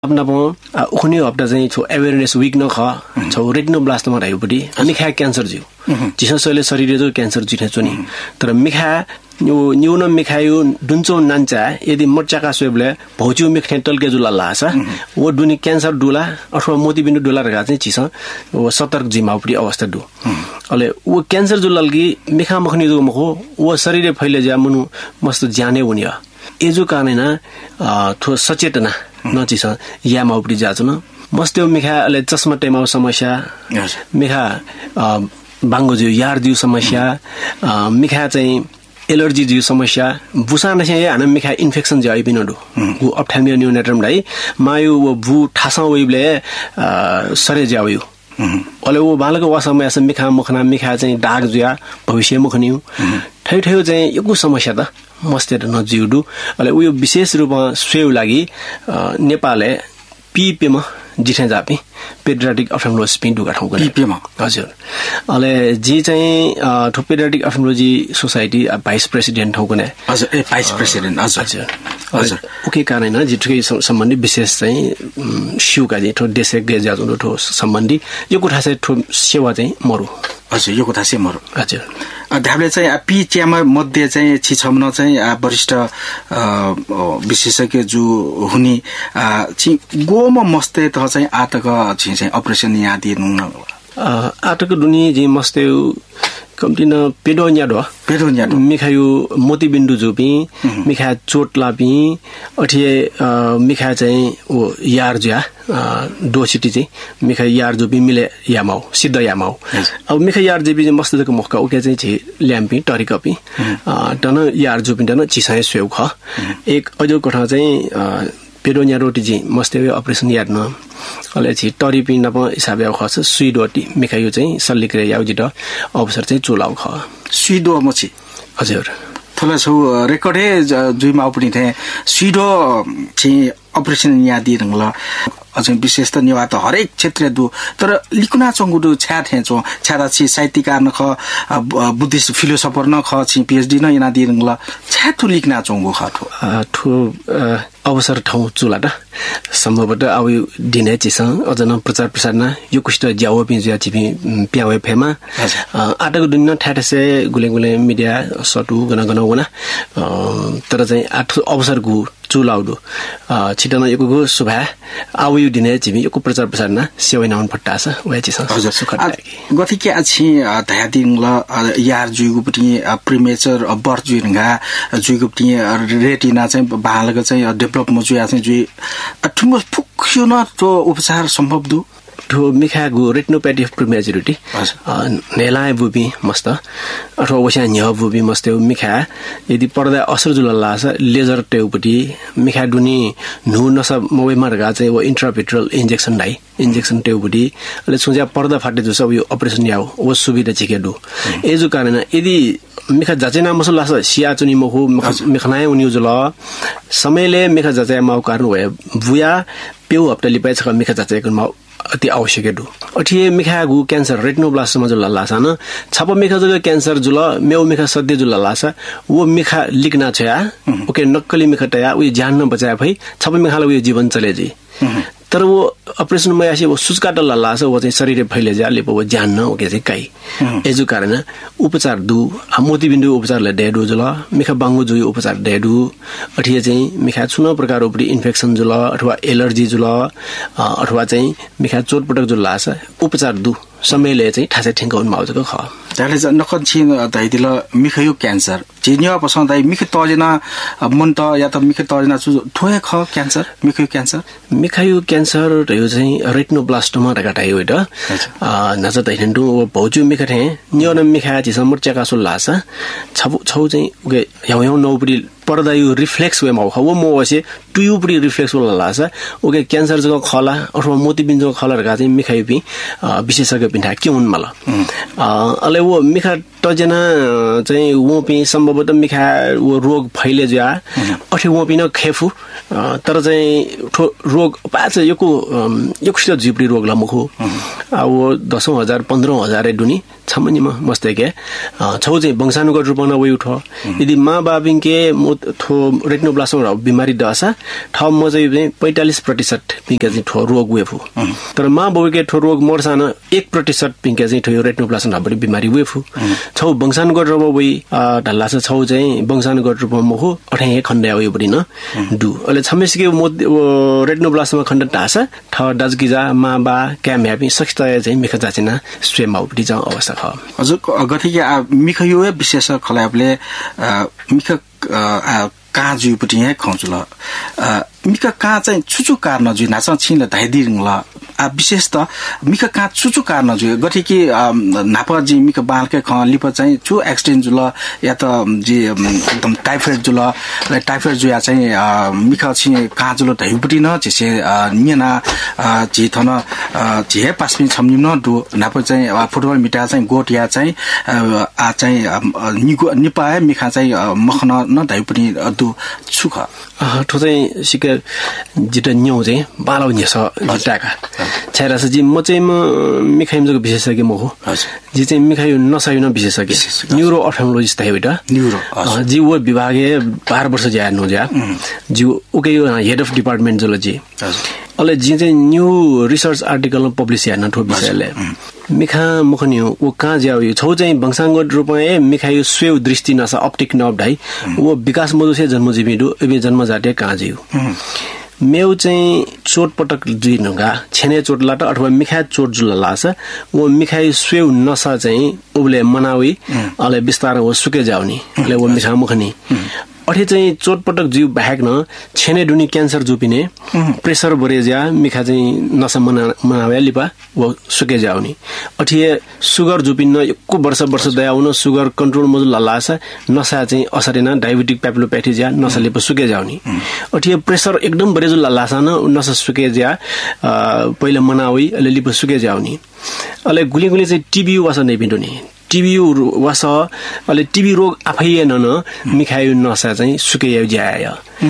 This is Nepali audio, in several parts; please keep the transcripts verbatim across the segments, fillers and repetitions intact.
अपना पो उखनी हप्ता चाहिँ छो अवेयरनेस वीक न ख छौ रेटिनोब्लास्टोमा रहेपटी मिखा क्यान्सर जिउ जिस सले शरीर जो क्यान्सर जिथे चुनी तर मिखा यो न्यून मिखायो दुन्चो नान्चा यदि मर्चाका स्वेबले भौचु मिख्ने टल्के जुला लासा वो दुनी क्यान्सर डुला अथवा मोतीबिन्दु डुला रगा चाहिँ छिस वो सतर्क जिमाउपटी अवस्था दु अले वो क्यान्सर जुललगी मिखा मखनी जो मखो वो शरीर फैले जा मनु मस्त ज्याने हुने एजो कानेना थो सचेतना नचिस या माउपटी जाछु न मस्त्यो मिखा अले चस्मा टेमाउ समस्या मिखा बाङ्गो जो यार दिउ समस्या मिखा चाहिँ एलर्जी जिउ समस्या बुसान से हाना मिखा इन्फेक्सन जाइ पिनडु गु अप्थामिया न्यूनेटरम लाई मायु वो भु ठासा वेबले सरे जावयो अले वो बालको वासमा यास मिखा मुखना मिखा चाहिँ दाग जुया भविष्य मुखनिउ ठै ठै चाहिँ यगु समस्या त मस्ते न जिउडु अले उयो विशेष रूपमा स्वेउ लागि नेपालले पीपेमा जिठे जापी पेडियाट्रिक अफ्थाल्मोलोजी दुगा ठाउँको पीपेमा हजुर अले जी चाहिँ ठो पेडियाट्रिक अफ्थाल्मोलोजी सोसाइटी भाइस प्रेसिडेन्ट ठाउँको ने हजुर ए भाइस प्रेसिडेन्ट हजुर हजुर ओके कारण जिठकै सम्बन्धी विशेष चाहिँ शिवका जी ठो देशे गेजाजो ठो सम्बन्धी यो कुठा चाहिँ ठो सेवा चाहिँ मरु हजुर यो कुठा चाहिँ मरु हजुर धाबले चाहिँ पी च्यामा मध्ये चाहिँ छिछम्न चाहिँ वरिष्ठ विशेषज्ञ जो हुने छि गोम मस्ते त चाहिँ आतक छि चाहिँ अपरेसन यहाँ दिनु आतक दुनी जे मस्ते कम्तिन पेडोन्या दो पेडोन्या दो मिखायो मोतीबिन्दु जोपी मिखा चोट लापी अठिए मिखा चाहिँ ओ यार ज्या दोसिटी चाहिँ मिखा यार जोपी मिले यामाउ सिद्ध यामाउ अब मिखा यार जेपी चाहिँ मस्त जको मक्का ओके चाहिँ छि ल्याम्पी टरिकपी टन यार जोपी टन चिसाय स्वेउ ख एक अजो कोठा चाहिँ पेडोन्या रोटी जी मस्ते अपरेसन याद न अले छि टरी पिन प हिसाबले खस सुइडोटी मिखायो चाहिँ सल्लिक्रे याउ जिट अवसर चाहिँ चोलाउ ख सुइडो मछि हजुर थला छौ रेकर्डे जुइमा पनि थे सुइडो चाहिँ अपरेसन याद दिरंगला अझै विशेष त निवा त हरेक क्षेत्र दु तर लिकुना चंगुडु छ्या थेचो छ्यादा छि साहित्यकार न ख बुद्धिस्ट फिलोसोफर न ख छि पीएचडी न इना दिरंगला छ्याथु लिकना चंगु खथो ठो अवसर ठाउँ चुला त सम्भवतः अब दिने चिस अझ न प्रचार प्रसारमा यो कुष्ट ज्याउ पिज्या छिपि प्यावे फेमा आटको दुन्न ठ्याठसे गुले गुले मिडिया सटु गना गना गना तर चाहिँ आठ अवसरको चुलाउडु छिटन यको सुभा आउ यो दिने छिपि यो प्रचार प्रसारमा सेवा नाउन फट्टाछ वे चिस हजुर सुख लागि गति के अछि धादिङ ल यार जुइगु पटि प्रिमेचर बर्थ जुइङा जुइगु पटि रेटिना चाहिँ बालग चाहिँ डेभलप मजुया चाहिँ जुइ ठुमो फुक्यो न तो उपचार सम्भव दु ठो मिखा गु रेटिनोपैथी अफ प्रिमेच्योरिटी नेलाय बुबी मस्त अथवा वसा न्य बुबी मस्त मिखा यदि पर्दा असर जुल लास लेजर टेउपटी मिखा दुनी नु नस मोबाइल मार्गा चाहिँ वो इन्ट्रापिट्रल इन्जेक्सन दाइ इन्जेक्सन टेउपटी ले सुजा पर्दा फाटे जो सब यो अपरेसन याउ वो सुविधा छिके दु एजु कारण यदि मिखा जाचेना मसो लास सिया चुनी मखु मिखनाय उनी जुल समयले मिखा जाचे माउ कारण भए बुया पेउ हप्ताली पाइछ मिखा जाचेको माउ अति आवश्यक दु अठिए मिखा गु क्यान्सर रेटिनोब्लास्टोमा जुल लासा न छप मिखा जग क्यान्सर जुल मेउ मिखा सद्य जुल लासा वो मिखा लिग्ना छया ओके नक्कली मिखा तया उ जान न बचाए भई छप मिखाले उ जीवन चले जी तर वो अपरेसन में आसे वो सुचका डल्ला लासा वो चाहिँ शरीर फैले जा ले वो जान न ओके चाहिँ काई एजु कारण उपचार दु मोतीबिन्दु उपचारले डेडु जुल मिखा बाङ्गु जुइ उपचार डेडु अठिए चाहिँ मिखा छुन प्रकार उपरि इन्फेक्सन जुल अथवा एलर्जी जुल अथवा चाहिँ मिखा चोटपटक जुल लासा उपचार दु समयले चाहिँ ठासे ठिंकाउन माउजको ख जाले नकन छिन दाइदिल मिखयो क्यान्सर जिन्या पसन्दै मिख तजना मन त या त मिख तजना छु थोय ख क्यान्सर मिखयो क्यान्सर मिखयो क्यान्सर यो चाहिँ रेटिनोब्लास्टोमा रगाटायो इट नज तैनदु भौजु मिख थे न्योन मिखा छि समर्चका सुल्लासा छौ छौ चाहिँ उके याउ याउ नौपडी पर्दा यो रिफ्लेक्स वे माउ खो मो वसे ट्युबडी रिफ्लेक्स वाला लासा ओके क्यान्सर जको खला अथवा मोतीबिन्दु खला रगा चाहिँ मिखाइ पि विशेषज्ञ पिन्ठा के हुन मला अले वो मिखा टजना चाहिँ वो पि सम्भवतः मिखा वो रोग फैले जा अथे वो पि न खेफु तर चाहिँ रोग पाछ यको यको जिब्री रोग ला मुखो आ वो दसौं हजार पन्ध्रौं हजार दुनी छमनिमा मस्ते के छौ चाहिँ वंशानुगत रूपमा वही उठो यदि माँ बाबिङ के म थो रेटिनोब्लास्टोमा बिमारी दशा ठ म चाहिँ पैंतालीस प्रतिशत पिंके चाहिँ ठो रोग वेफु तर माँ बाबु के ठो रोग मर्सान एक प्रतिशत पिंके चाहिँ ठो रेटिनोब्लास्टोमा बढी बिमारी वेफु छौ वंशानुगत रूपमा वही ढल्ला छ छौ चाहिँ वंशानुगत रूपमा मखु अठाए खण्डया वही बढी न दु अहिले छमेसके रेटिनोब्लास्टोमा खण्ड टासा ठ दजगिजा माँ बा क्याम ह्यापी सख्त चाहिँ मिख जाचिना स्ट्रेम आउपटी जाउ अवस्था ख हजुर गथिके मिख यो विशेष खलाबले मिख काजुपटी हे खौजुल मिख का चाहिँ छुचु कार्न जु नाच छिन धाइदिङ ल आ विशेष त मिख का छुचु कार्न जु गथिके नाप जि मिख बालके ख लिप चाहिँ छु एक्सटेन्ड जुल या त जि एकदम टाइफाइड जुल टाइफाइड जु या चाहिँ मिख छि काजुल धाइपटी न जेसे निना जि थन जे पासमिन छम्नि न दु नाप चाहिँ फुटबल मिटा चाहिँ गोट या चाहिँ आ चाहिँ निगो निपाए मिखा चाहिँ मखन न धाइपटी दु छुख ठो चाहिँ सिके जित न्यौ चाहिँ बालौ न्यस जिटाका छाइरास जी म चाहिँ म मिखाइमजको विशेषज्ञ म हो जी चाहिँ मिखाइ नसाइ न विशेषज्ञ न्यूरो अफ्थल्मोलोजिस्ट है बेटा न्यूरो जी वो विभागे बाह्र वर्ष ज्या नो ज्या जी ओके हेड अफ डिपार्टमेन्ट जले जी अले जी चाहिँ न्यू रिसर्च आर्टिकल पब्लिश या न ठो विषयले मिखा मुखनियो वो कहाँ जाओ यो छौ चाहिँ वंशानुगत रूपमा ए मिखायो स्वेव दृष्टि नसा ऑप्टिक नर्व ढाई वो विकास मधुसे जन्मजीविडु एबे जन्म जाटे कहाँ जिउ मेउ चाहिँ चोट पटक जुइनुगा छेने चोट लाटा अथवा मिखा चोट जुल लास वो मिखाई स्वेव नसा चाहिँ उबले मनावी अले बिस्तार हो सुके जाउनी अले वो मिखा मुखनी अठे चाहिँ चोटपटक जीव बाहेक न छेने डुनी क्यान्सर जुपिने प्रेसर बरेज्या मिखा चाहिँ नसा मना मनावे लिपा वो सुके जाउनी अठे सुगर जुपिन्न एको वर्ष वर्ष दयाउन सुगर कन्ट्रोल मजु ललासा नसा चाहिँ असरेना डायबिटिक पेप्लोप्याथी ज्या नसा लिप सुके जाउनी अठे प्रेसर एकदम बरेजु ललासा न नसा सुके ज्या पहिला मनावी अले लिप सुके जाउनी अले गुली गुली चाहिँ टीबी वासा नै पिन्डुनी टीबी वास अले टीबी रोग आफै न न मिखायो नसा चाहिँ सुके ज्याय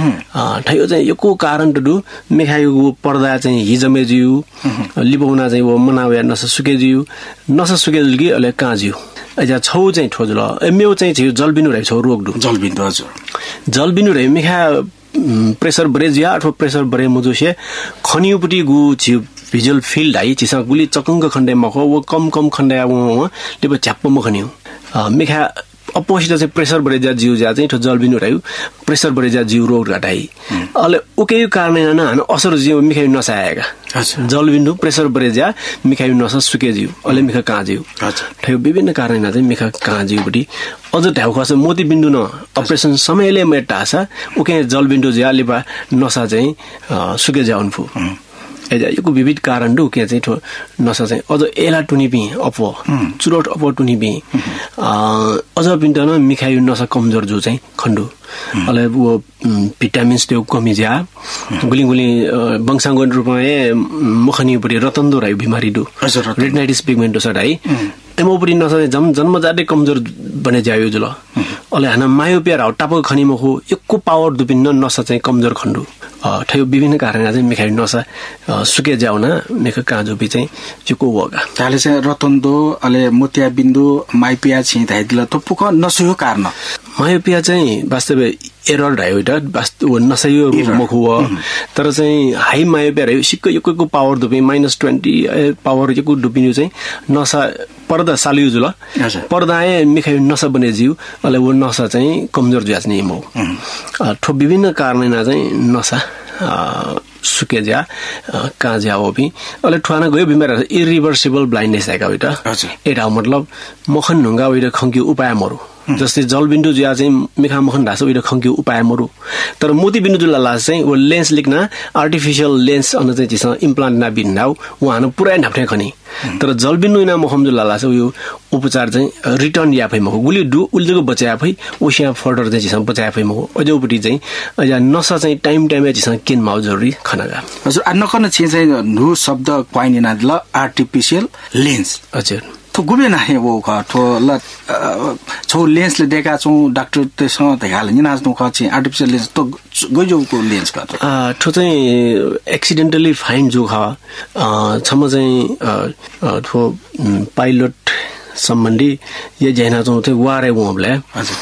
ठयो चाहिँ यको कारण टु मिखायो पर्दा चाहिँ हिजमे जिउ लिबौना चाहिँ वो मनावे नसा सुके जिउ नसा सुके जुलगी अले का जिउ अझ छौ चाहिँ ठोजुल एमेउ चाहिँ छिउ जलबिनु रै छौ रोग दु जलबिनु हजुर जलबिनु रै मिखा प्रेसर बरेजिया अथवा प्रेसर बरे मुजुसे खनिउपटी गु छिउ भिजुअल फिल्ड है चिसा गुली चकंग खण्डे मखो वो कम कम खण्डे वो लेब झ्याप्प मखनिउ मिखा अपोजिट चाहिँ प्रेसर बरेजा जिउ ज्या चाहिँ ठो जलबिनु रह्यो प्रेसर बरेजा जिउ रोग घटाई अले ओके कारण न हान असर जिउ मिखाइ नसाएका जलबिनु प्रेसर बरेजा मिखाइ नसा सुके जिउ अले मिखा का जिउ ठयो विभिन्न कारण चाहिँ मिखा का जिउ बडी अझ ढाउ खस मोती बिन्दु न अपरेसन समयले मेटासा ओके जलबिनु ज्या लिबा नसा चाहिँ सुके जाउनफु यको विविध कारण दु के चाहिँ ठो नसा चाहिँ अझ एला टुनिपि अपो चुरोट अपो टुनिपि अझ पिन्टन मिखाइ नसा कमजोर जो चाहिँ खण्डु अले वो भिटामिन्स त्यो कमी ज्या गुली गुली वंशानुगत रूपमा ए मुखनी परि रतन्दो राई बिमारी दु रेटिनाइटिस पिगमेन्टोसा है एमोपरि नसा जम जन्मजातै कमजोर बने जायो जुल अले हाना मायोपिया र टापको खनिमो हो एको पावर दुपिन्न नसा चाहिँ कमजोर खण्डु ठयो विभिन्न कारण चाहिँ मिखाइ नसा सुके जाउना मेख काजुपि चाहिँ चुको वगा ताले चाहिँ रतन्दो अले मोतिया बिन्दु माइपिया छि धाइदिला तपुक नसयो कारण मायोपिया चाहिँ वास्तव एरर रह्यो वास्तव नसयो मुख हो तर चाहिँ हाई मायोपिया रह्यो सिक्क यको पावर दुपि माइनस ट्वेन्टी पावर यको दुपिनु चाहिँ नसा पर्दा सालियो जुल पर्दाए मिखाइ नसा बने जिउ अले वो नसा चाहिँ कमजोर ज्याच्ने मो ठो विभिन्न कारणले चाहिँ नसा सुके ज्या का ज्या हो भी अले ठुवाना गयो बिमार इरिभर्सिबल ब्लाइन्डनेस आएका बेटा एटा मतलब मखन नुंगा वेर खंकी उपाय मरु जस्तै जलबिन्दु ज्या चाहिँ मिखा मखन ढास वेर खंकी उपाय मरु तर मोती बिन्दु जुल लास चाहिँ वो लेन्स लिकना आर्टिफिशियल लेन्स अन चाहिँ जिस इम्प्लान्ट ना बिन्नाउ वहान पुरै नाप्ने खनी तर जलबिन्दु ना मखम जुल लास यो उपचार चाहिँ रिटर्न या फैमको गुली दु उल्जको बचाया फै ओसिया फर्डर चाहिँ जिस बचाया फैमको अजौपटी चाहिँ अझ नसा चाहिँ टाइम टाइम जिस किन माउ जरुरी खनागा हजुर अनकन चाहिँ नु शब्द क्वाइनिना ल आर्टिफिशियल लेन्स हजुर तो गुबे ना हे वो का तो ल छौ लेन्स ले देखा छौ डाक्टर तेसँग देखाल नि नाच्नु ख चाहिँ आर्टिफिशियल लेन्स तो गजोको लेन्स का तो अ ठो चाहिँ एक्सिडेन्टली फाइन्ड जो ख छम चाहिँ ठो पाइलट सम्बन्धी ये जैना चाहिँ थे वारे वबले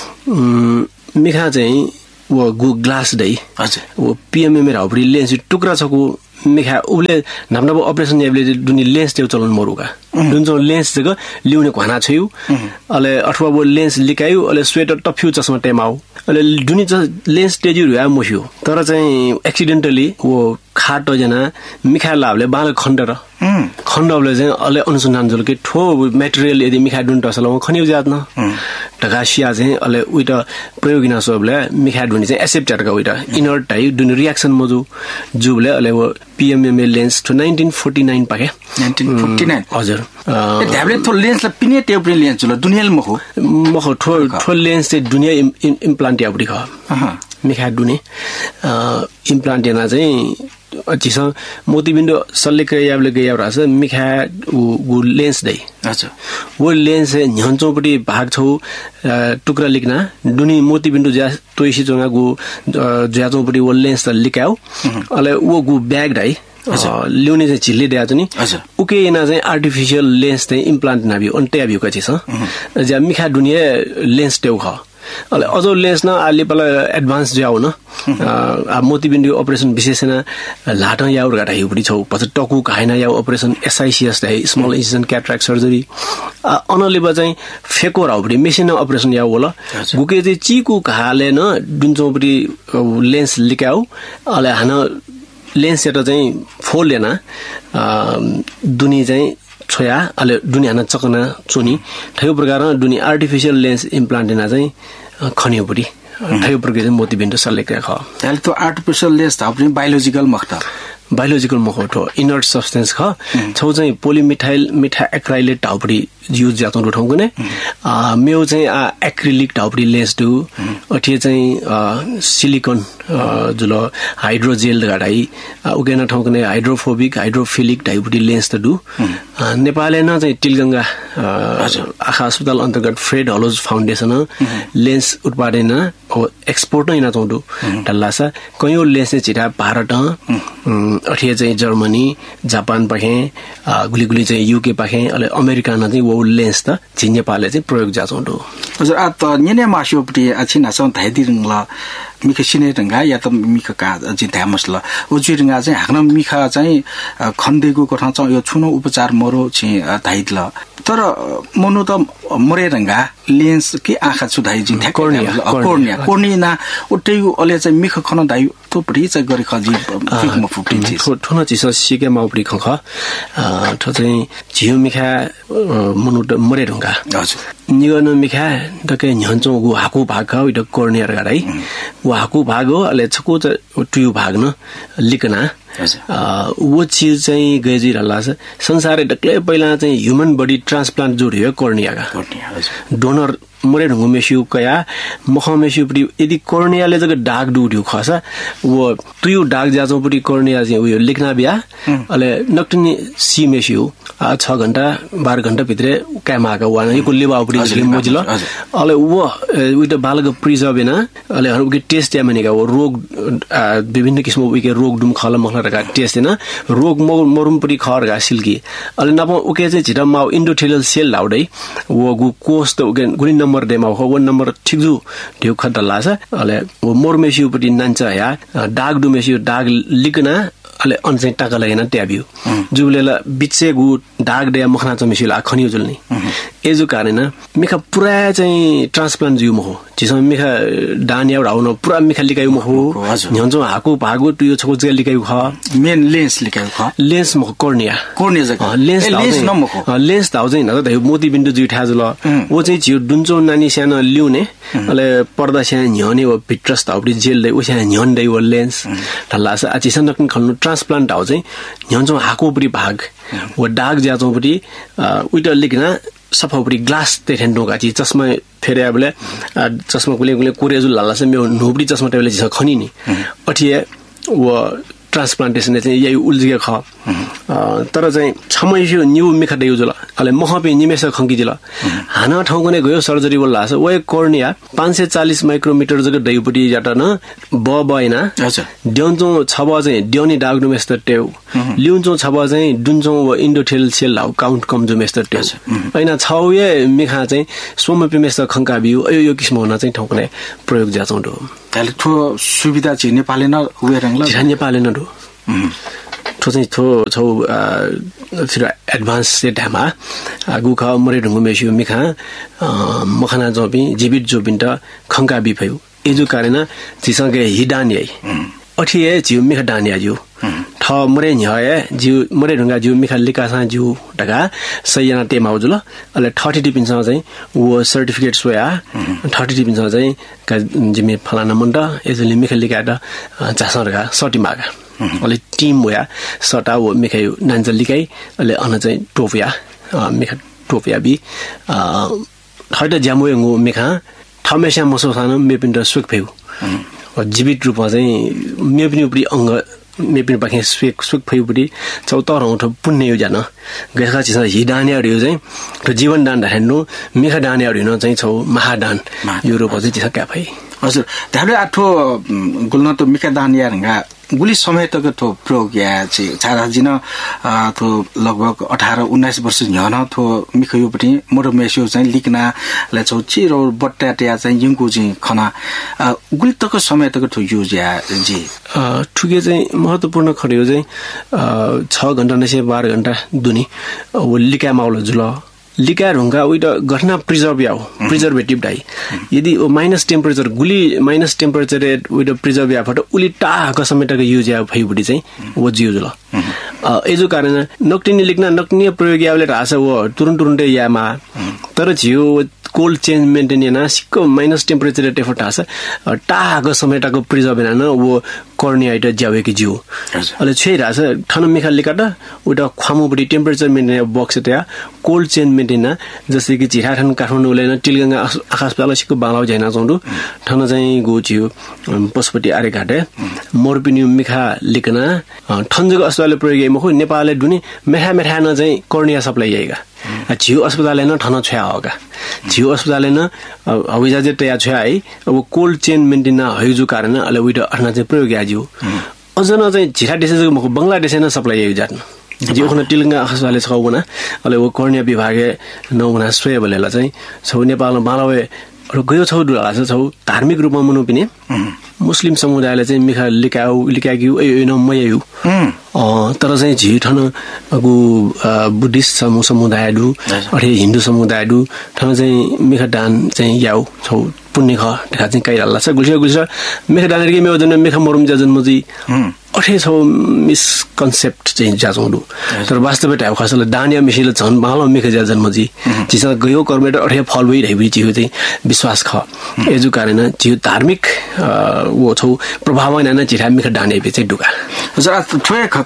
हजुर मिखा चाहिँ वो गु ग्लास दई हजुर वो पीएमएम राउपरी लेन्स टुक्रा छको मिखा उले नामनाबो अपरेसन एबले दुनी लेन्स त्यो चलन मरुका जुन चाहिँ लेन्स जग लिउने घना छयु अले अथवा वो लेन्स लिकायु अले स्वेटर टफ्यु चस्मा टेमाउ अले दुनी लेन्स तेजु रया मोस्यो तर चाहिँ एक्सिडेन्टली वो खाटो जना मिखा लाभले बाल खण्डर खण्डले चाहिँ अले अनुसन्धान जलके ठो मटेरियल यदि मिखा दुन टसलमा खनिउ जात न ढगासिया चाहिँ अले उइट प्रयोगिना सबले मिखा दुनी चाहिँ एक्सेप्टेड का उइट इनर टाइप दुनी रिएक्सन मजु जुबले अले वो PMM lens to nineteen forty-nine Pakke nineteen forty-nine हजुर ए ध्याबले थो लेन्स ला पिने टेप्रे लेन्स ल दुनियाल मखो मखो ठो ठो लेन्स चाहिँ दुनिया इम्प्लान्ट याबडी ख मिखा दुनी इम्प्लान्ट याना चाहिँ अझिस मोतीबिन्दु सल्लेक याबले गया रस मिखा उ लेन्स दई अच्छा वो लेन्स न्हन्चोपटी भाग छौ टुक्रा लिकना दुनी मोतीबिन्दु ज्या तोइसी जोंगा गु ज्याचोपटी वो लेन्स त लिकाउ अले वो गु ब्याग दई ल्याउने चाहिँ झिल्ले दिया छ नि उके एना चाहिँ आर्टिफिशियल लेन्स चाहिँ इम्प्लान्ट नाबियो अन्ते आबियो कछि छ ज्या मिखा दुनिया लेन्स टेउ ख अले अझो लेन्स न आले पला एडभान्स जाउ न आ मोतीबिन्दु अपरेसन विशेषण लाटा याउ गाटा हिउडी छौ पछि टकु खाइना याउ operation एसआईसीएस they small incision cataract surgery अनलेबा चाहिँ फेको राउडी मेसिन अपरेसन याउ होला गुके चाहिँ चीकु घाले न दुन्चौपटी लेन्स लिकाउ अले हान लेन्स सेट चाहिँ फोल लेना दुनी चाहिँ छोया अले दुनियाना चकना चुनी ठयो प्रकार दुनी आर्टिफिशियल लेन्स इम्प्लान्ट ना चाहिँ खनियोपटी ठयो प्रकार चाहिँ मोतीबिन्दु सल्लेक ख त्याले तो आर्टिफिशियल लेन्स त अपनी बायोलोजिकल मखता बायोलोजिकल मखोटो इनर्ट सब्सटेन्स ख छौ चाहिँ पोलिमिथाइल मिथा एक्राइलेट टाउपडी युज जातो उठाउँको ने अ मेउ चाहिँ एक्रिलिक टाउपडी लेन्स दु अठे चाहिँ सिलिकन जुलो हाइड्रोजेल गाडाई उगेना ठाउँको ने हाइड्रोफोबिक हाइड्रोफिलिक टाइपडी लेन्स त दु नेपालले न चाहिँ टिलगंगा आँखा अस्पताल अन्तर्गत फ्रेड हलोज फाउन्डेसन लेन्स उत्पादन एक्सपोर्ट नै न चाउँदु डल्लासा कयौं लेन्स छिटा भारत अठे चाहिँ जर्मनी जापान पाखे गुलीगुली चाहिँ युके पाखे अले अमेरिका न चाहिँ वो लेन्स त झिन्ने पाले चाहिँ प्रयोग जाचौंदु हजुर आ त नेने मासियोपटी अछिना सं धाइदिरंला मिखा सिने रंगा या त मिखा का जि धामसला उजि रंगा चाहिँ हाक्न मिखा चाहिँ खन्देको कथा चाहिँ यो छुनो उपचार मरो चाहिँ धाइदला तर मनु त मरे रंगा लेन्स के आँखा छुधाइ जि कोर्निया कोर्निया कोर्निया उटै अले चाहिँ मिखा खन धाइ तो परि चाहिँ गरे खजि फिकमा फुक्टिन छ ठुनो चिस सिके माउपडी खख ठ चाहिँ झिउ मिखा मनु त मरे रंगा हजुर निगन मिखा दके न्हन्चो गु हाकु भाग उइट कोर्निया गाडै वो हाकु भाग हो अले छको टुयु भाग न लिकना वो चीज चाहिँ गएजी रहला छ संसारै डक्लै पहिला चाहिँ ह्युमन बडी ट्रान्सप्लान्ट जोडियो कोर्नियाका डोनर मरे ढुंगु मेसिउ कया मख मेसिउपटी यदि कोर्नियाले जग डाग दुड्यो खस वो तुयु डाग जाचोपटी कोर्निया चाहिँ उयो लेख्ना बिया अले नक्टनी सी मेसिउ छ घण्टा बाह्र घण्टा भित्रै कामाका वान यो लेबाउपटी जले मोजिल अले वो उइट बालक प्रिजर्भ हैन अले हरुके टेस्ट यामनेका वो रोग विभिन्न किसिमको उइके रोग दुम खल मखलरका टेस्ट हैन रोग मरुमपटी खरगा सिल्की अले नप उके चाहिँ छिटा माउ इन्डोथेलियल सेल लाउडै वो गु कोष त उके गुनि नम्बर देमा हो वन नम्बर ठीक जु ढ्यु खतला छ अले वो मोरमेसिउपटी नान्छ या डाग दुमेसिउ डाग लिकना अले अनचाइ टाका लागेन ट्याबियो जुबलेला बिचे गु डाग दया मखना चमेसिला खनियो जुल्नी एजु कारण मिखा पुरा चाहिँ ट्रान्सप्लान्ट जिउ महो जिसम मिखा डान या राउन पुरा मिखा लिकायु महो न्हन्जो हाकु भागु टुयो छको जे लिकायु ख मेन लेन्स लिकायु ख लेन्स मखो कोर्निया कोर्निया जको लेन्स लेन्स न मखो लेन्स दाउ चाहिँ न त मोती बिन्दु जिउ थाजुल वो चाहिँ जिउ दुन्चो नानी सानो ल्युने अले पर्दा सानो न्हने वो भित्रस ताउडी जेल दे उसा न्हन दे वो लेन्स ठल्लास आचिसन नकन खल्नु ट्रान्सप्लान्ट हाउ चाहिँ न्हन्जो हाकुपरी भाग वो डाग ज्याचोपरी उइट लिकना सफापरी ग्लास तेठेन्डो गाची चस्मा फेरे बेले चस्मा कुले कुले कोरेजु लाला से मे नोबडी चस्मा टेबले छ खनी नि अठिए वो ट्रान्सप्लान्टेसन चाहिँ यही उल्जिगे ख तर चाहिँ छमैसु न्यू मिखा देउजुल अले महपे निमेष खंकिजिल हाना ठाउँकने गयो सर्जरी बोल्ला छ वे कोर्निया पाँच सय चालीस माइक्रोमिटर जको दैपटी जाटा न ब बइना अच्छा ड्योन्चो छब चाहिँ ड्योनी डाग्नुमेस्त टेउ लिउन्चो छब चाहिँ दुन्चो व इन्डोथेल सेल हाउ काउन्ट कमजुमेस्त टेउ हैन छौए मिखा चाहिँ सोमपिमेस्त खंका बिउ अयो यो किसिम हुन चाहिँ ठाउँकने प्रयोग जाचौं दो ताले थो सुविधा चाहिँ नेपालले न उयो रंगला नेपालले न दो थो चाहिँ थो छौ फिर एडभान्स सेटमा गुखा मरे ढुङ्गु मेसियो मिखा मखना जोबी जीवित जोबिन्ट खंका बिफयु एजु कारण जिसँगे हिडानिए अठिए जिउ मिखा डानिया जिउ ठ मरे न्याय जिउ मरे ढुङ्गा जिउ मिखा लिकासा जिउ ढका सयना टेमा उजुल अले थर्टी टिपिन्छ चाहिँ वो सर्टिफिकेट सोया थर्टी टिपिन्छ चाहिँ का जिमे फलाना मण्ड एजुले मिखा लिकाटा जासरगा सटिमागा अले टिम वया सटा वो मिखा नान्जल लिकाई अले अन चाहिँ टोफिया मिखा टोफिया बि थर्ड जामुयंगु मिखा थमेसा मसोसान मेपिन्ड सुक फेउ जीवित रूपमा चाहिँ मेपिन उपरि अंग मेपिन पाखे सुक सुक फेउपरि चौतर औठ पुण्य योजना गएका चिज हिडानेहरु चाहिँ त जीवन दान राख्नु मिखा दानेहरु न चाहिँ छौ महादान यो रूप चाहिँ चिसा क्याफै हजुर त्याले आठो गुल्न त मिखा दानियारंगा गुली समय तक थो प्रयोग या चाहिँ छारा जिन थो लगभग अठारह उन्नाइस वर्ष न्यन थो मिखयो पनि मोरो मेसियो चाहिँ लिकना ले छौ चिरो बट्टाट्या चाहिँ यंगु चाहिँ खना गुली तक समय तक थो युज या जी ठुके चाहिँ महत्त्वपूर्ण खडियो चाहिँ छ घण्टा नसे बाह्र घण्टा दुनी वो लिका माउल जुल लिका ढुङ्गा उइट घटना प्रिजर्भ याउ प्रिजर्भेटिभ डाइ यदि माइनस टेम्परेचर गुली माइनस टेम्परेचर उइट प्रिजर्भ या फट उली टाक समेटको युज या फैबुडी चाहिँ वो जिउ जुल एजो कारण नक्टिनी लेख्न नक्टिनी प्रयोग याले रास वो तुरुन तुरुन्टे यामा तर जिउ कोल्ड चेन्ज मेन्टेन याना सिक्को माइनस टेम्परेचर टेफट आस टाक समेटको प्रिजर्भ याना वो कर्नियाइट ज्यावेकी जिउ अले छेरा छ ठन मिखा लिकाटा उटा ख्वामुबडी टेम्परेचर मेन्टेन बक्स त्या कोल्ड चेन मेन्टेन जस्तै कि झिरा ठन काठमाडौँ लेन टिलगंगा आकाश पाला सिक्को बालाउ जैना चौडु ठन चाहिँ गोचियो पशुपति आरे घाटे मोरपिनियम मिखा लिकना ठनजको अस्पतालले प्रयोग मखु नेपालले दुनी मेखा मेखा न चाहिँ कर्निया सप्लाई आएगा जिउ अस्पतालले न ठन छ्या होगा जिउ अस्पतालले न हविजाजे तया छ्या है अब कोल्ड चेन मेन्टेन हयजु कारण अले उइट अर्ना चाहिँ प्रयोग याजिउ अझ न चाहिँ झिरा देशको मखु बंगलादेश न सप्लाई आइ जाट्न जिउ खन टिलगंगा अस्पतालले छौ बना अले वो कर्निया विभागे नौना सोय बलेला चाहिँ छौ नेपालमा बालावे गयो छौ दुला छौ धार्मिक रूपमा मनु पनि मुस्लिम समुदायले चाहिँ मिखा लिकाउ लिकाग्यु ए न मयु तर चाहिँ झि ठन अगु बुद्धिस्ट समूह समुदायहरु अरे हिन्दू समुदायहरु ठन चाहिँ मिखा दान चाहिँ याउ छौ पुण्य ख देखा चाहिँ काइराला छ गुल्छ गुल्छ मिखा दानहरुको मेउ जन मिखा मरुम जन्मजी अठे छौ मिसकन्सेप्ट चाहिँ जाजौडु तर वास्तवमा हाउ खासले दानिया मिसिले झन मालो मिखा जन्मजी जिसा गयो कर्मेट अठे फल भइ रहिबि जिउ चाहिँ विश्वास ख एजु कारण जिउ धार्मिक वो छौ प्रभाव हैन जिरा मिखा दाने बे चाहिँ दुका जरा थ्वे ख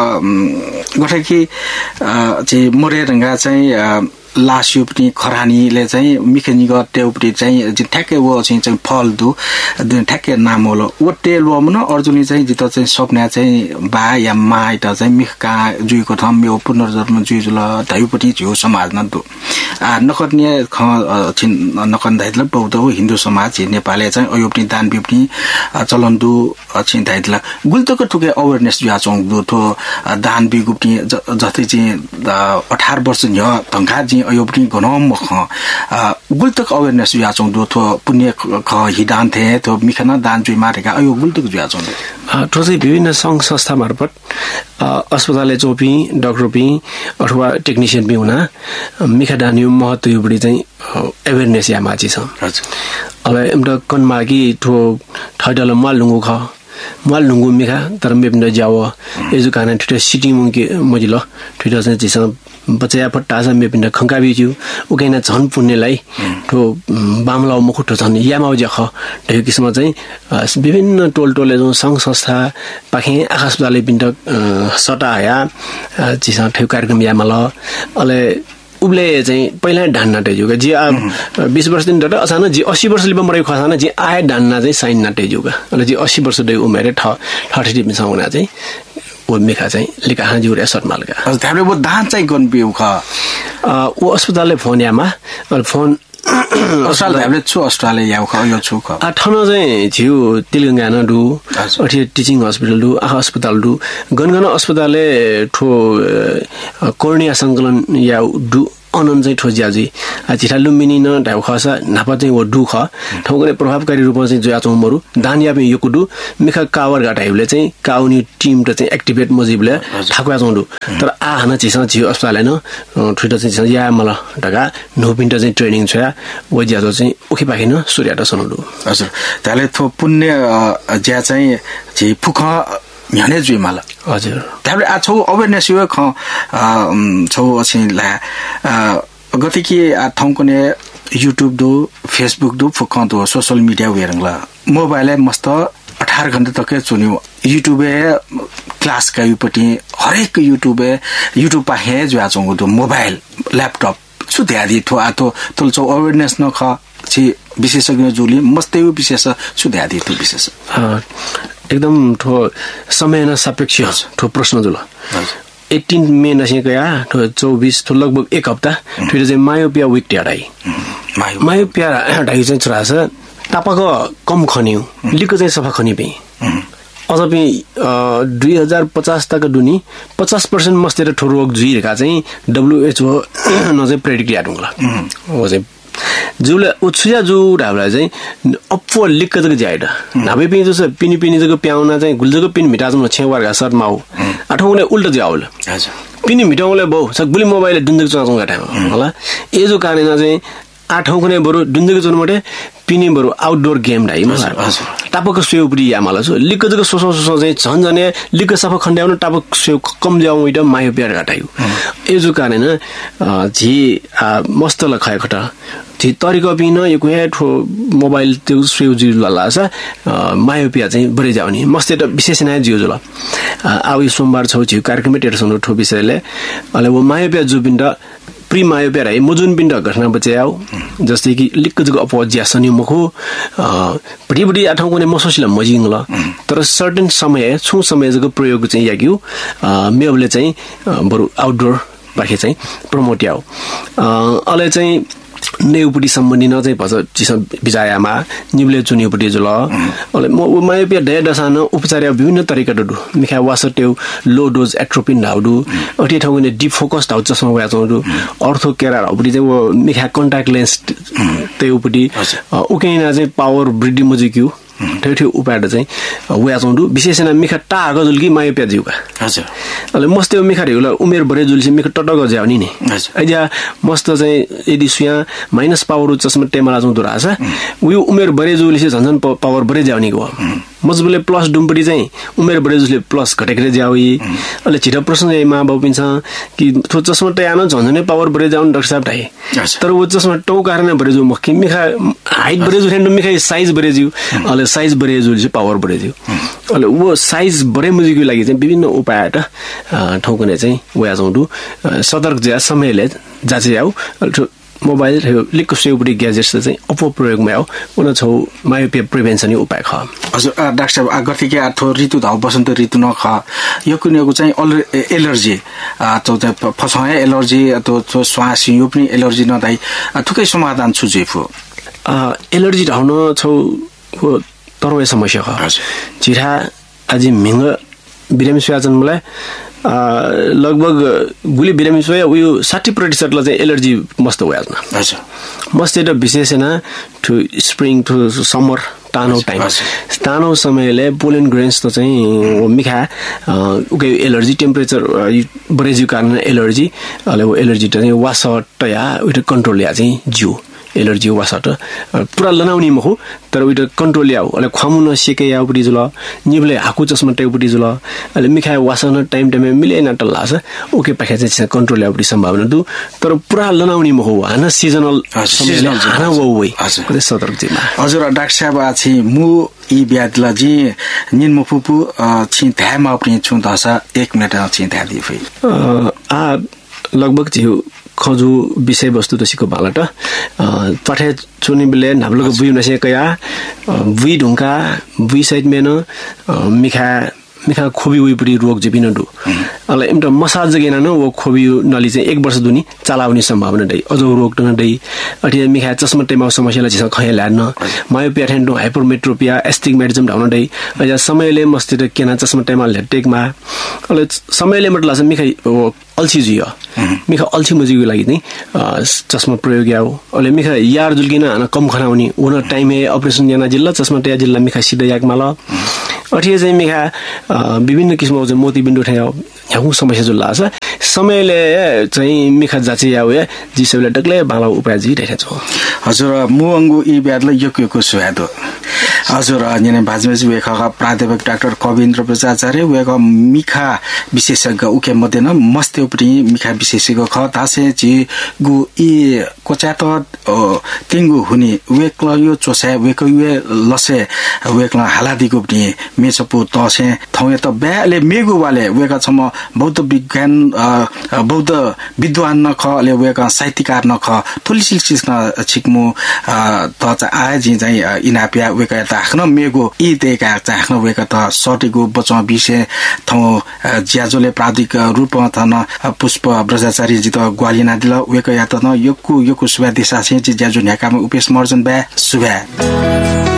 गठे कि चाहिँ मोरे रंगा चाहिँ लास्यु पनि खरानीले चाहिँ मिखेनिग टेउपटी चाहिँ ठ्याक्कै वो चाहिँ चाहिँ फल दु ठ्याक्कै नाम होलो वो टेल वो मन अर्जुनी चाहिँ जित चाहिँ सपना चाहिँ बा या माइट चाहिँ मिखका जुइको थम यो पुनर्जन्म जुइजुल धायुपटी जिउ समाज न दु आ नकर्ने ख छिन नकन दाइतल बौद्ध हिन्दू समाज नेपालले चाहिँ अयो पनि दान बिपनी चलन दु छिन दाइतल गुल्तको ठुके अवेयरनेस जुया चोङ दु थो दान बिगुपनी जति चाहिँ अठारह वर्ष न्य तंखा जी अयो पनि गनम ख गुल्तक अवेयरनेस जुया चोङ दु थो पुण्य ख हिदान थे तो मिखना दान जुइ मारेका अयो गुल्तक जुया चोङ तो चाहिँ विभिन्न संघ संस्था मार्फत अस्पतालले चोपी डाक्टर पी अथवा टेक्निशियन भी हुना मिखा दान यो महत्व यो बढी चाहिँ अवेयरनेस या माची छ अब एमटा कनमागी ठो थैडल माल लुंगु ख माल लुंगु मिखा तर मेपिन जाव एजु काना ठिट सिटी मुके मजिलो ठिट चाहिँ जिस बचया फट्टा छ मेपिन खंका बिजु उकैना झन पुण्यलाई ठो बामलाउ मुखुटो झन यामाउ जख त्यो किसिम चाहिँ विभिन्न टोल टोले जो संघ संस्था पाखे आकाशवाले पिण्ड सटाया जिस ठेउ कार्यक्रम यामल अले उबले चाहिँ पहिला ढान्ना टेजुगा जी बीस वर्ष दिन डटा असाना जी अस्सी वर्ष लिबा मरै खसाना जी आए ढान्ना चाहिँ साइन ना टेजुगा अले जी अस्सी वर्ष दे उमेर ठ ठठी दिम साउना चाहिँ वो मिखा चाहिँ लिका हाजी उरे सट मालका हजुर हामीले वो दान चाहिँ गन बिउ ख अ वो अस्पतालले फोन यामा फोन अस्पताल हामीले छु अस्ट्रेलिया याउ ख यो छु ख आठनो चाहिँ थियो तिलगंगा न दु अठी टिचिङ हस्पिटल दु आहा अस्पताल दु गनगन अस्पतालले ठो कोर्निया संकलन याउ दु अनन चाहिँ ठोज्याजी चिठा लुम्बिनी न ढाउ खसा नापा चाहिँ वो दुख ठौकले प्रभावकारी रूपमा चाहिँ जोया चौमरु दानियापे योकुडु मिखा कावर गाटाइले चाहिँ काउनी टिम त चाहिँ एक्टिभेट मजिबले ठाकुया चौडु तर आ हना चिसा जियो अस्पताल हैन ठुटा चाहिँ या मला ढगा नोपिन्ट चाहिँ ट्रेनिङ छ वो ज्याजो चाहिँ उखि पाखिन सूर्यटा सनडु हजुर ताले थो पुण्य ज्या चाहिँ जे फुख म्याने जुइमाला हजुर ताले आ छौ अवेयरनेस यो ख छौ अछि ला गति कि आ ठौकने युट्युब दो फेसबुक दो फुक दो सोशल मिडिया वेरंगला मोबाइल मस्त अठारह घण्टा तक चुन्यो युट्युब क्लास का युपटी हरेक युट्युब युट्युब पा हे जो आचो दो मोबाइल ल्यापटप छु ध्यादी थो आतो तुलचो अवेयरनेस न ख छि विशेषज्ञ जुली मस्तै विशेष छु ध्यादी थो विशेष एकदम ठो समय न सापेक्ष ठो प्रश्न जुल अठारह मे नसेकया ठो चौबीस ठो लगभग एक हप्ता फिर चाहिँ मायोपिया विक ट्याडाई मायोपिया ढाई चाहिँ छोरा छ तापाको कम खन्यौ लिको चाहिँ सफा खनि पे अझ पनि दुई हजार पचास तक दुनी पचास पर्सेंट मस्तेर ठो रोग जुइरहेका चाहिँ डब्ल्युएचओ न चाहिँ प्रेडिक्ट याडुङला हो चाहिँ जुले उछुया जु ढाबला चाहिँ अपो लिक जग जाइडा नाबे पिन जस पिनी पिनी जग प्याउना चाहिँ गुलजग पिन मिटाजम छेवारगा सर माउ आठौले उल्टा जाउल हजुर पिनी मिटाउले बौ सकबुली मोबाइल दुन्दक चलाउँ गाटा होला ए जो कारण चाहिँ आठौं कुनै बरु दुन्दक चलाउँ मटे पिनी बरु आउटडोर गेम डाइ मलाई टापको स्वेउपडी या मलाई सो लिक जग सोसो सोसो चाहिँ झन जने लिक सफा खण्ड्याउन टापक स्वेउ कम जाउँ इटा मायो प्यार गाटायु ए जो कारण जी मस्तल खाय खटा जी तरिका पिन यो कुहे ठो मोबाइल त्यो स्वेउ जु लला छ मायोपिया चाहिँ बढी जाउने मस्ते त विशेष नै जियो जुल आउ सोमबार छौ छि कार्यक्रम टेरसन ठो विषयले अले वो मायोपिया जु पिण्ड प्री मायोपिया रे मुजुन पिण्ड घटना बचाउ जस्तै कि लिक जग अपज्या सनि मुखो बडी बडी आठौं कुने मसोसिला मजिङ ल तर सर्टेन समय छु समय जग प्रयोग चाहिँ याग्यु मेबले चाहिँ बरु आउटडोर बाखे चाहिँ प्रमोट याउ अले चाहिँ नेउपटी सम्बन्धी न चाहिँ भन्छ चिस बिजायामा निबले चुनिउपटी जुल अले म मायोपिया डेडसान उपचार विभिन्न तरिका दु मिखा वासटेउ लो डोज एट्रोपिन लाउडु अठी ठाउँने डिप फोकस हाउ चस्मा वया चौडु अर्थो केरा उपटी चाहिँ वो मिखा कन्ट्याक्ट लेन्स तेउपटी उकेना चाहिँ पावर ब्रिडी मजिक्यु ठेठे उपाय चाहिँ वया चौडु विशेषना मिखा टा गजुलकी मायोपिया जिउका हजुर अले मस्ते मिखा रेगुलर उमेर बढे जुलसी मिखा टटग जाउनी नि अझ मस्त चाहिँ यदि सुया माइनस पावर चस्मा टेमरा जौ दुरा छ उयो उमेर बढे जुलसी झन्झन पावर बढे जाउनी गो मजबुले प्लस डुम्पडी चाहिँ उमेर बढे जुलसी प्लस घटेकरे जाउई अले छिटो प्रश्न चाहिँ मा बाउ पिन्छ कि थो चस्मा टेयान झन्झनै पावर बढे जाउन डाक्टर साहब ढाइ तर वो चस्मा टौ कारण बढे जु मखि मिखा हाइट बढे जुखेन मिखा साइज बढे जु अले साइज बढे जुलसी पावर बढे जु अले वो साइज बढे मुजिको लागि चाहिँ विभिन्न उपाय त ठौकने चाहिँ वया जाउँदु सतर्क ज्या समयले जाचे आउ मोबाइल लिक सेउपडी ग्याजेट्स चाहिँ अपप्रयोगमा आउ उन छौ मायोपिया प्रिभेन्सन उपाय ख हजुर डाक्टर साहब आगति के आथो ऋतु धाउ बसन्त ऋतु न ख यो कुनेको चाहिँ एलर्जी तो चाहिँ फसय एलर्जी तो तो श्वास यो पनि एलर्जी न दाइ थुकै समाधान छु जेफु एलर्जी धाउन छौ तरवे समस्या ख हजुर जिरा आज मिंग बिरामी स्वाजनलाई लगभग गुली बिरामी सोया उयो साठी प्रतिशत ला चाहिँ एलर्जी मस्त भएन हजुर मस्त त विशेषण to spring to summer तानो time तानो समयले पोलन ग्रेन्स त चाहिँ मिखा उके एलर्जी टेम्परेचर बढेजु कारण एलर्जी अले वो एलर्जी त चाहिँ वासट या उयो कन्ट्रोल या चाहिँ जिउ एलर्जी वासट पुरा लनाउनी मखु तर उयो कन्ट्रोल याउ अले खमु न सेके याउ पडी जुल निबले हाकु चस्मा टेउ पडी जुल अले मिखा वासन टाइम टाइम मिले न टल्ला छ ओके पाखे चाहिँ कन्ट्रोल याउ पडी सम्भावना दु तर पुरा लनाउनी मखु हाना सिजनल सिजनल हाना वो वे कतै सतर्क जिमा हजुर डाक्टर साहब आछि मु ई ब्यादला जी निन मफुपु छि थामा पनि छु दसा एक मिनेट छि था दि फै आ लगभग जिउ खजु विषय वस्तु तसिको बालट पठे चुनि बिले नाब्लको बुइ नसे कया बुइ ढुंका बुइ साइड मेन मिखा मिखा खोबी उइपडी रोग जे बिन दु अले इमटा मसाज जगेना न वो खोबी नली चाहिँ एक वर्ष दुनी चलाउने सम्भावना दै अझौ रोग न दै अठि मिखा चस्मा टेमा समस्यालाई चाहिँ खै ल्यान्न मायोपिया ठेन्डो हाइपरमेट्रोपिया एस्टिग्मेटिजम ढाउन दै अझ समयले मस्तिर केना चस्मा टेमा लेटेकमा अले समयले मतलब चाहिँ मिखा अल्छी जियो मिखा अल्छी मजिको लागि चाहिँ चस्मा प्रयोग याउ अले मिखा यार जुल्किन कम खनाउने उन टाइमे अपरेसन याना जिल्ला चस्मा टेया जिल्ला मिखा सिधा याकमाल अठिए चाहिँ मिखा विभिन्न किसिमको चाहिँ मोतीबिन्दु ठ्याउ ह्याउ समस्या जुल्ला छ समयले चाहिँ मिखा जाचे याउ या जिसले डक्ले बाला उपाय जि रहेछ हजुर मुअंगु इ ब्यादले यक यक सुयादो हजुर यने भाजमेज वेखा प्राध्यापक डाक्टर कविन्द्र प्रजाचार्य वेखा मिखा विशेषज्ञ उके मध्ये न मस्ते उपरि मिखा विशेषज्ञ ख तासे जि गु इ कोचात तिंगु हुनी वेक्ल यो चोसे वेक यो लसे वेक्ल हालादिको पनि मेसपु तसे थौए त ब्याले मेगु वाले वेका छम बौद्ध विज्ञान बौद्ध विद्वान न खले वेका साहित्यकार न ख थुलिसिल सिस्न छिकमु त आए जि चाहिँ इनापिया वेका त आफ्नो मेगु इ देका चाहिँ आफ्नो वेका त सटेगु बचा विषय थौ ज्याजोले प्रादिक रूपमा थन पुष्प ब्रजाचार्य जी त ग्वालिना दिल वेका या त न यकु यकु सुबा दिशा चाहिँ ज्याजो न्याकामा उपेश मर्जन बे सुबा